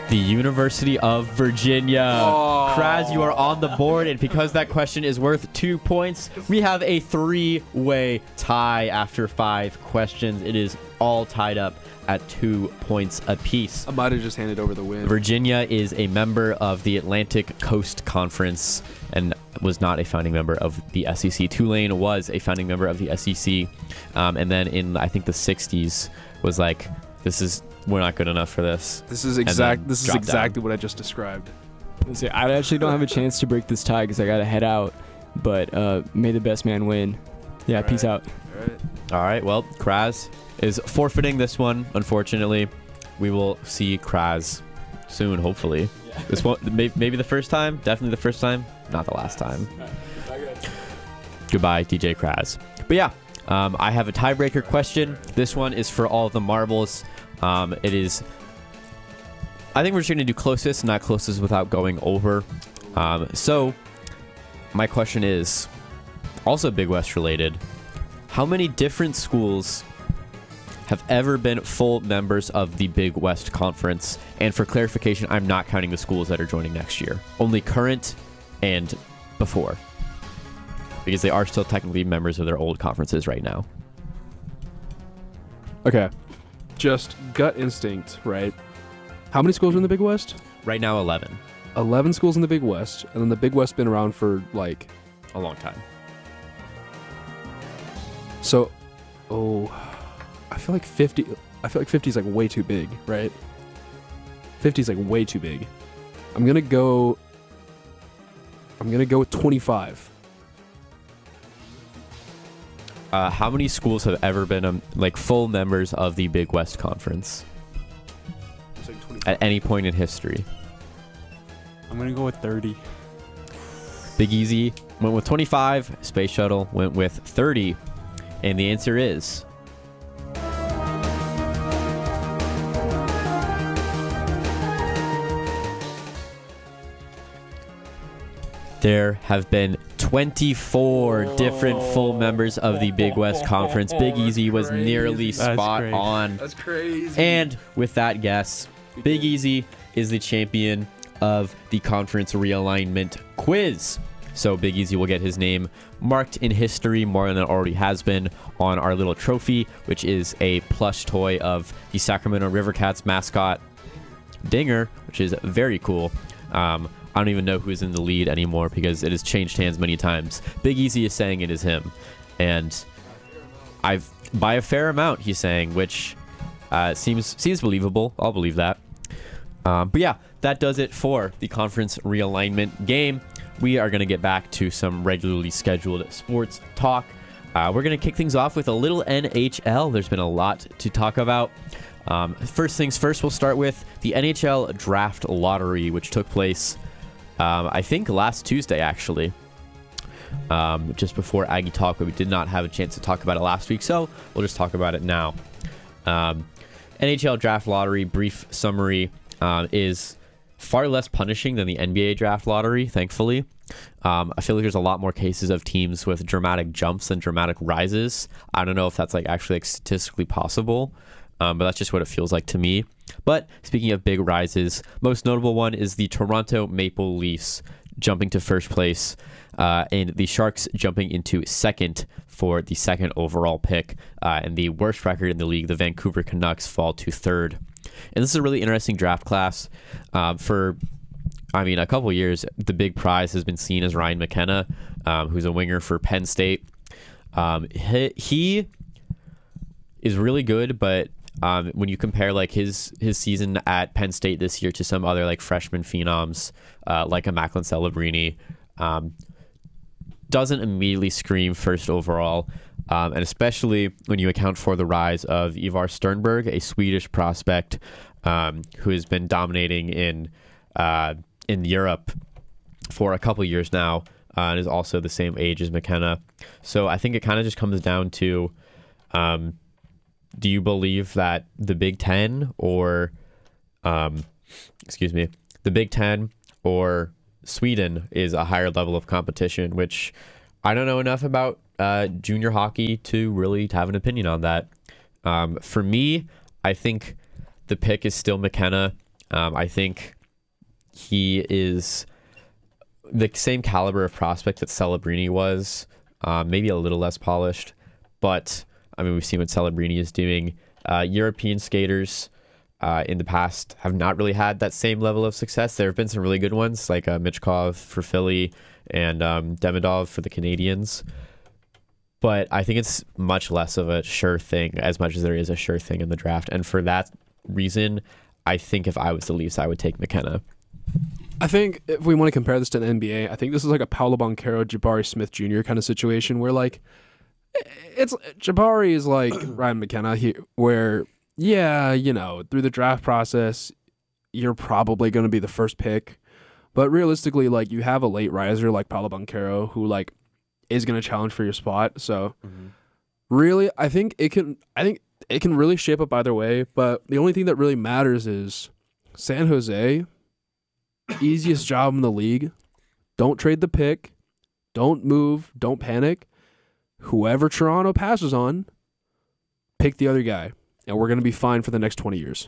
The University of Virginia. Oh. Kraz, you are on the board, and because that question is worth 2 points, we have a 3-way tie after 5 questions. It is all tied up at 2 points apiece. I might have just handed over the win. Virginia is a member of the Atlantic Coast Conference and was not a founding member of the SEC. Tulane was a founding member of the SEC, and then in I think the 60s was like, we're not good enough for this. This is exactly down. what I just described. I actually don't have a chance to break this tie because I gotta head out, but may the best man win. Yeah, All peace right. out. All right. All right, well, Kraz is forfeiting this one, unfortunately. We will see Kraz soon, hopefully. Yeah. This one, maybe the first time, definitely the first time, not the last time. Goodbye, DJ Kraz. But yeah, I have a tiebreaker question. This one is for all of the marbles. It is, I think we're just going to do closest, not closest without going over. So my question is, also Big West related, how many different schools have ever been full members of the Big West Conference? And for clarification, I'm not counting the schools that are joining next year. Only current and before. Because they are still technically members of their old conferences right now. Okay. Just gut instinct, right? How many schools are in the Big West? Right now, 11. 11 schools in the Big West, and then the Big West been around for like A long time. so. Oh, I feel like 50. I feel like 50 is like way too big, right? 50 is like way too big. I'm gonna go with 25. How many schools have ever been full members of the Big West Conference at any point in history? I'm gonna go with 30. Big Easy went with 25. Space Shuttle went with 30. And the answer is... there have been 24 different full members of the Big West Conference. Big Easy was nearly spot crazy. on. That's crazy. And with that guess, Big Easy is the champion of the conference realignment quiz. So Big Easy will get his name marked in history more than it already has been on our little trophy, which is a plush toy of the Sacramento River Cats mascot, Dinger, which is very cool. I don't even know who's in the lead anymore because it has changed hands many times. Big Easy is saying it is him. And by a fair amount, he's saying, which seems believable. I'll believe that. But yeah, that does it for the conference realignment game. We are going to get back to some regularly scheduled sports talk. We're going to kick things off with a little NHL. There's been a lot to talk about. First things first, we'll start with the NHL Draft Lottery, which took place, I think, last Tuesday, actually. Just before Aggie Talk, but we did not have a chance to talk about it last week, so we'll just talk about it now. NHL Draft Lottery, brief summary, is far less punishing than the NBA Draft Lottery, thankfully. I feel like there's a lot more cases of teams with dramatic jumps and dramatic rises. I don't know if that's actually statistically possible, but that's just what it feels like to me. But speaking of big rises, most notable one is the Toronto Maple Leafs jumping to first place, and the Sharks jumping into second for the second overall pick, and the worst record in the league, the Vancouver Canucks, fall to third. And this is a really interesting draft class. For a couple of years, the big prize has been seen as Ryan McKenna, who's a winger for Penn State. He is really good, but when you compare his season at Penn State this year to some other freshman phenoms, like a Macklin Celebrini, doesn't immediately scream first overall. And especially when you account for the rise of Ivar Sternberg, a Swedish prospect who has been dominating in Europe for a couple years now, and is also the same age as McKenna. So I think it kind of just comes down to, do you believe that the Big Ten or, the Big Ten or Sweden is a higher level of competition, which I don't know enough about junior hockey to really have an opinion on that. For me, I think the pick is still McKenna. I think he is the same caliber of prospect that Celebrini was, maybe a little less polished, but I mean, we've seen what Celebrini is doing. European skaters in the past have not really had that same level of success. There have been some really good ones, like Michkov for Philly and Demidov for the Canadians. But I think it's much less of a sure thing, as much as there is a sure thing in the draft. And for that reason, I think if I was the Leafs, I would take McKenna. I think if we want to compare this to the NBA, I think this is like a Paolo Banchero, Jabari Smith Jr. kind of situation where like it's Jabari is like Ryan McKenna here, where through the draft process, you're probably going to be the first pick, but realistically, like you have a late riser like Paolo Banchero who like is going to challenge for your spot. So really, I think it can really shape up either way. But the only thing that really matters is San Jose. Easiest job in the league. Don't trade the pick. Don't move. Don't panic. Whoever Toronto passes on, pick the other guy. And we're going to be fine for the next 20 years.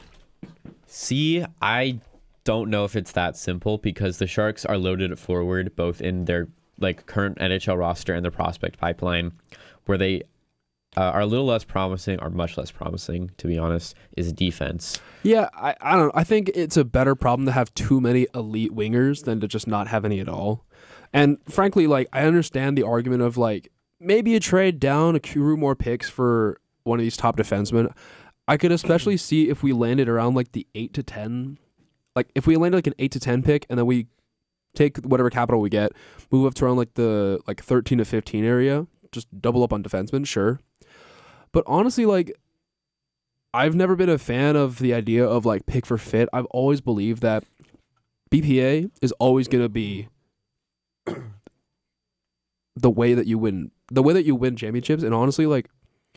See, I don't know if it's that simple because the Sharks are loaded at forward, both in their like current NHL roster and their prospect pipeline, where they are a little less promising, or much less promising, to be honest, is defense. Yeah, I don't know. I think it's a better problem to have too many elite wingers than to just not have any at all. And frankly, like I understand the argument of like maybe a trade down, accrue more picks for one of these top defensemen. I could especially see if we landed around like the 8 to 10. Like if we landed like an 8 to 10 pick and then we take whatever capital we get, move up to around like the 13 to 15 area, just double up on defensemen, sure. But honestly, like, I've never been a fan of the idea of, like, pick for fit. I've always believed that BPA is always going to be the way that you win championships. And honestly, like,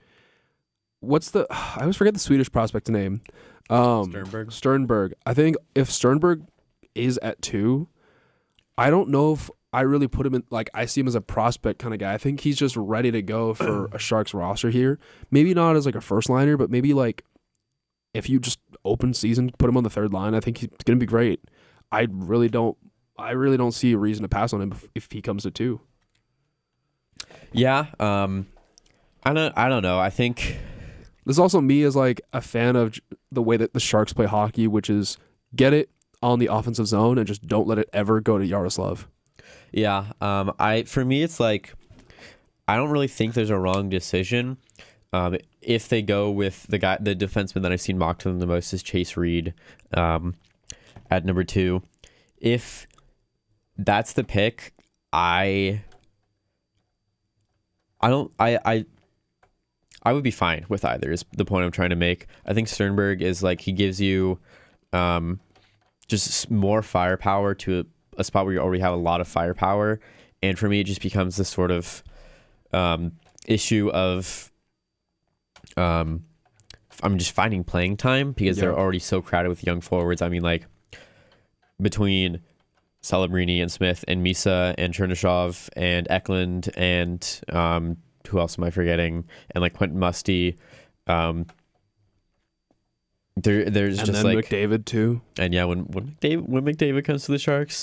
I always forget the Swedish prospect name. Sternberg. I think if Sternberg is at 2, I don't know if I really put him in, like, I see him as a prospect kind of guy. I think he's just ready to go for a Sharks roster here. Maybe not as, like, a first liner, but maybe, like, if you just open season, put him on the third line, I think he's going to be great. I really don't see a reason to pass on him if he comes to 2. Yeah. I don't know. I think this is also me as, like, a fan of the way that the Sharks play hockey, which is get it on the offensive zone and just don't let it ever go to Yaroslav. Yeah, for me, it's like I don't really think there's a wrong decision. If they go with the defenseman that I've seen mocked to them the most is Chase Reed, at number 2. If that's the pick, I would be fine with either. Is the point I'm trying to make. I think Sternberg is like he gives you, just more firepower to a spot where you already have a lot of firepower, and for me it just becomes this sort of issue of I'm just finding playing time because they're already so crowded with young forwards. I mean, like between Celebrini and Smith and Misa and Chernyshov and Eklund and who else am I forgetting, and like Quentin Musty, there's and just then like McDavid too. And yeah, when McDavid comes to the Sharks,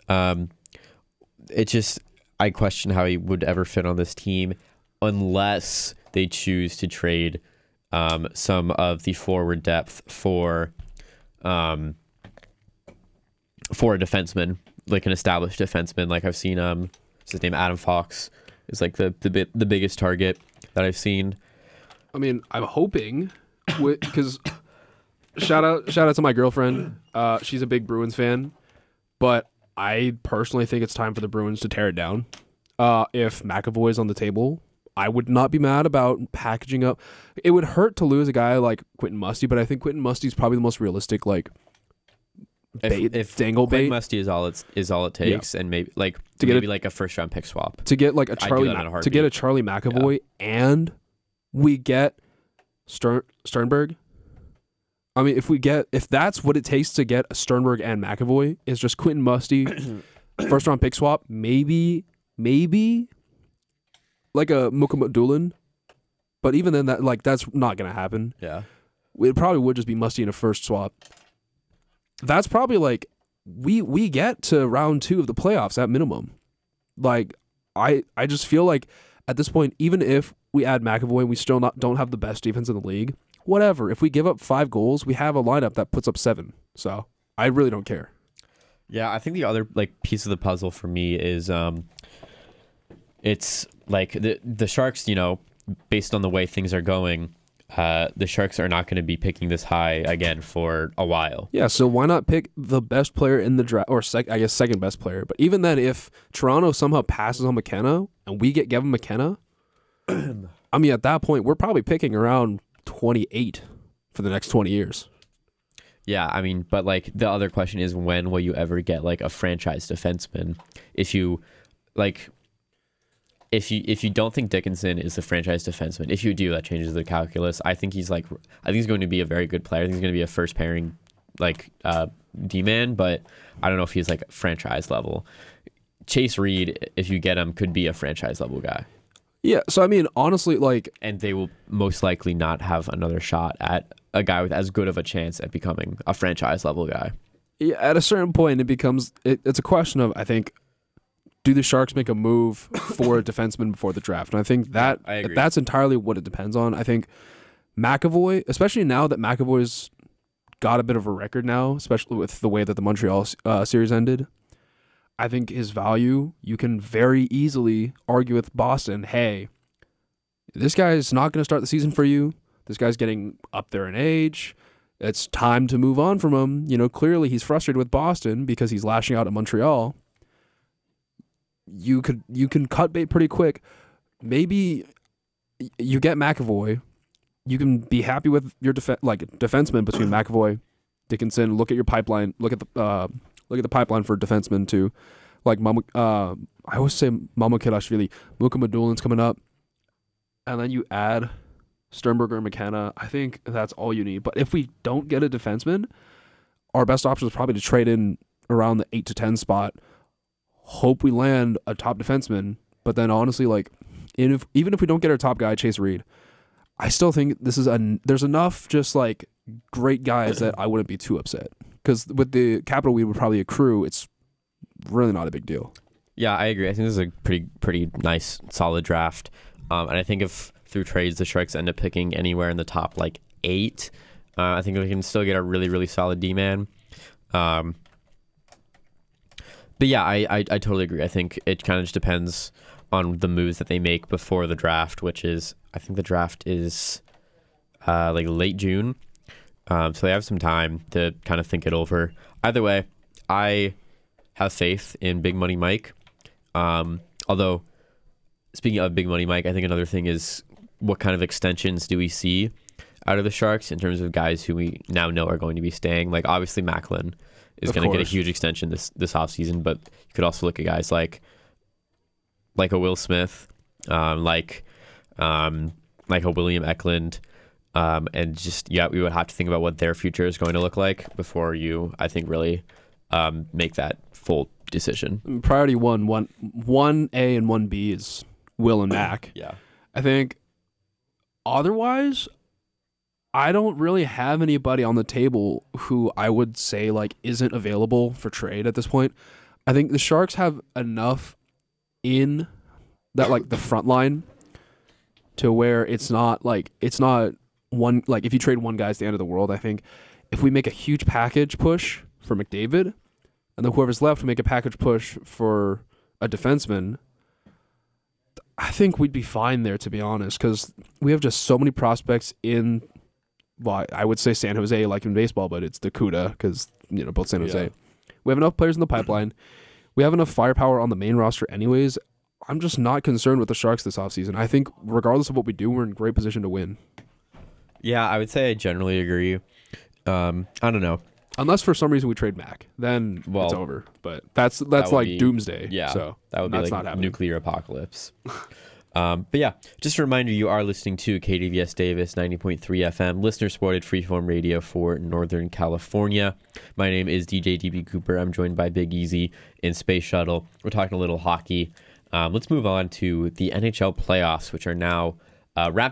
it just I question how he would ever fit on this team unless they choose to trade some of the forward depth for a defenseman, like an established defenseman. Like I've seen what's his name, Adam Fox is like the biggest target that I've seen. I mean, I'm hoping because. Shout out to my girlfriend. She's a big Bruins fan, but I personally think it's time for the Bruins to tear it down. If McAvoy is on the table, I would not be mad about packaging up. It would hurt to lose a guy like Quentin Musty, but I think Quentin Musty is probably the most realistic, like if dangle bait. Quentin Musty is all it takes, and maybe like a first round pick swap to get like a Charlie McAvoy, and we get Sternberg. I mean, if that's what it takes to get a Sternberg and McAvoy, is just Quentin Musty, first round pick swap, maybe like a Mukhamadullin, but even then that's not gonna happen. Yeah, It probably would just be Musty in a first swap. that's probably like we get to round 2 of the playoffs at minimum. Like I just feel like at this point, even if we add McAvoy, we still don't have the best defense in the league. Whatever. If we give up 5 goals, we have a lineup that puts up 7. So I really don't care. Yeah, I think the other like piece of the puzzle for me is it's like the Sharks, you know, based on the way things are going, the Sharks are not going to be picking this high again for a while. Yeah, so why not pick the best player in the draft, or I guess second best player? But even then, if Toronto somehow passes on McKenna and we get Gavin McKenna, I mean, at that point, we're probably picking around 28 for the next 20 years. Yeah, I mean, but like the other question is, when will you ever get like a franchise defenseman? If you like, if you don't think Dickinson is a franchise defenseman, if you do, that changes the calculus. I think he's going to be a very good player. I think he's going to be a first pairing like D-man, but I don't know if he's like franchise level. Chase Reed, if you get him, could be a franchise level guy. Yeah, so I mean, honestly, like, and they will most likely not have another shot at a guy with as good of a chance at becoming a franchise level guy. Yeah, at a certain point, it's a question of, I think, do the Sharks make a move for a defenseman before the draft? And I think that's entirely what it depends on. I think McAvoy, especially now that McAvoy's got a bit of a record now, especially with the way that the Montreal series ended, I think his value, you can very easily argue with Boston, hey, this guy's not going to start the season for you. This guy's getting up there in age. It's time to move on from him. You know, clearly he's frustrated with Boston because he's lashing out at Montreal. You can cut bait pretty quick. Maybe you get McAvoy. You can be happy with your defenseman between McAvoy, Dickinson. Look at your pipeline. Look at the pipeline for defensemen too. Like I always say Mamakilashvili, Luka Madulin's coming up, and then you add Sternberger and McKenna. I think that's all you need. But if we don't get a defenseman, our best option is probably to trade in around the 8 to 10 spot. Hope we land a top defenseman, but then honestly, like, even if we don't get our top guy, Chase Reed, I still think there's enough just like great guys that I wouldn't be too upset, because with the capital we would probably accrue, it's really not a big deal. Yeah, I agree. I think this is a pretty nice, solid draft, and I think if through trades the Sharks end up picking anywhere in the top like 8, I think we can still get a really, really solid D-man. But yeah, I totally agree. I think it kind of just depends on the moves that they make before the draft, which is, I think the draft is like late June. So they have some time to kind of think it over. Either way, I have faith in Big Money Mike. Although, speaking of Big Money Mike, I think another thing is, what kind of extensions do we see out of the Sharks in terms of guys who we now know are going to be staying? Like, obviously, Macklin is going to get a huge extension this offseason, but you could also look at guys like a Will Smith, like a William Eklund, and just, yeah, we would have to think about what their future is going to look like before you, I think, really make that full decision. Priority 1A and 1B is Will and Mac. Yeah. I think otherwise, I don't really have anybody on the table who I would say like isn't available for trade at this point. I think the Sharks have enough in that, like, the front line to where it's not one, like, if you trade one guy, it's the end of the world. I think if we make a huge package push for McDavid, and then whoever's left, we make a package push for a defenseman, I think we'd be fine there, to be honest, because we have just so many prospects in, well, I would say San Jose, like in baseball, but it's the CUDA, because, you know, both San Jose. Yeah. We have enough players in the pipeline. We have enough firepower on the main roster anyways. I'm just not concerned with the Sharks this offseason. I think regardless of what we do, we're in great position to win. Yeah, I would say I generally agree. I don't know. Unless for some reason we trade Mac, then it's over. But that's like doomsday. Yeah, so that would be like nuclear apocalypse. But yeah, just a reminder, you are listening to KDVS Davis 90.3 FM, listener-supported freeform radio for Northern California. My name is DJ DB Cooper. I'm joined by Big Easy in Space Shuttle. We're talking a little hockey. Let's move on to the NHL playoffs, which are now wrapped